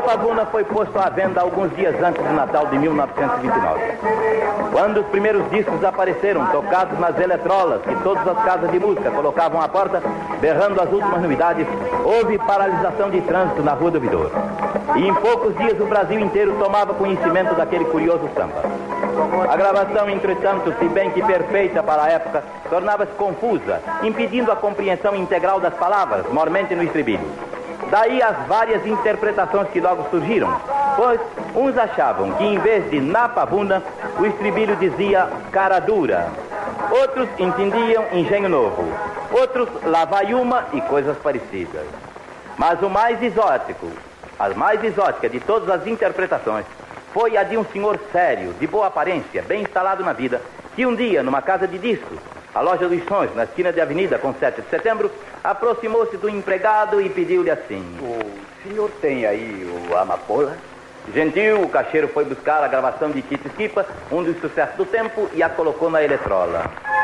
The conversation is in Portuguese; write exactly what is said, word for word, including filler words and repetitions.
Pavuna foi posto à venda alguns dias antes do Natal de mil novecentos e vinte e nove. Quando os primeiros discos apareceram, tocados nas eletrolas que todas as casas de música colocavam à porta, berrando as últimas novidades, houve paralisação de trânsito na Rua do Ouvidor. E em poucos dias o Brasil inteiro tomava conhecimento daquele curioso samba. A gravação, entretanto, se bem que perfeita para a época, tornava-se confusa, impedindo a compreensão integral das palavras, mormente no estribilho. Daí as várias interpretações que logo surgiram, pois uns achavam que em vez de na pavuna, o estribilho dizia cara dura. Outros entendiam engenho novo. Outros lá vai uma e coisas parecidas. Mas o mais exótico, a mais exótica de todas as interpretações, foi a de um senhor sério, de boa aparência, bem instalado na vida, que um dia, numa casa de discos, a loja dos Sons, na esquina de Avenida com sete de setembro, aproximou-se do empregado e pediu-lhe assim: o senhor tem aí o Amapola? Gentil, o caixeiro foi buscar a gravação de Tito Esquipa, um dos sucessos do tempo, e a colocou na eletrola.